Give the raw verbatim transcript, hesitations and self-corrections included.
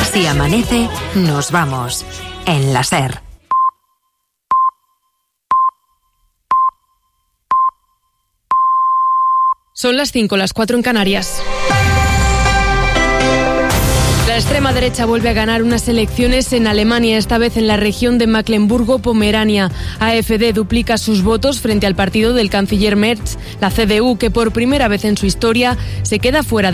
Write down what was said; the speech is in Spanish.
Así amanece, nos vamos. En la SER. Son las cinco, las cuatro en Canarias. La extrema derecha vuelve a ganar unas elecciones en Alemania, esta vez en la región de Mecklemburgo-Pomerania. AfD duplica sus votos frente al partido del canciller Merz, la C D U, que por primera vez en su historia se queda fuera de